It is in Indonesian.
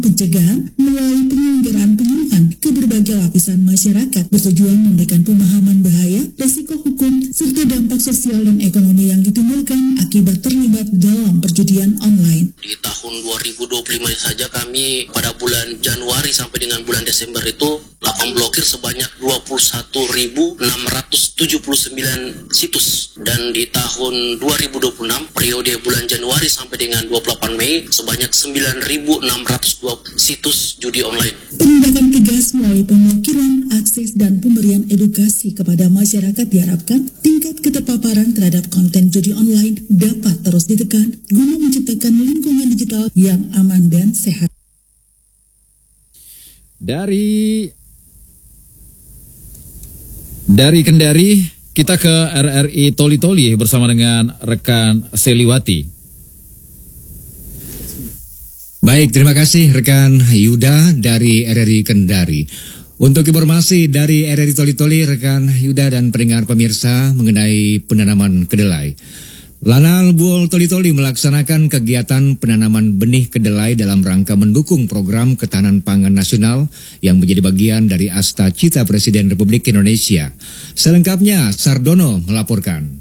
pencegahan melalui penyelenggaraan penyuluhan ke berbagai lapisan masyarakat bertujuan memberikan pemahaman bahaya, resiko hukum, serta dampak sosial dan ekonomi yang ditimbulkan akibat terlibat dalam perjudian online. Di tahun 2025 saja kami pada bulan Januari sampai dengan bulan Desember itu melakukan blokir sebanyak 21.679 situs, dan di tahun 2026 periode bulan Januari sampai dengan 28 Mei sebanyak 9.602 situs judi online. Penindakan tegas melalui pemblokiran akses dan pemberian edukasi kepada masyarakat diharapkan tingkat keterpaparan terhadap konten judi online dapat terus ditekan guna menciptakan lingkungan digital yang aman dan sehat. Dari Kendari kita ke RRI Toli-Toli bersama dengan rekan Seliwati. Baik, terima kasih rekan Yuda dari RRI Kendari. Untuk informasi dari RRI Toli-Toli, rekan Yuda dan pendengar pemirsa mengenai penanaman kedelai. Lanal Buol Toli-Toli melaksanakan kegiatan penanaman benih kedelai dalam rangka mendukung program ketahanan pangan nasional yang menjadi bagian dari Asta Cita Presiden Republik Indonesia. Selengkapnya, Sardono melaporkan.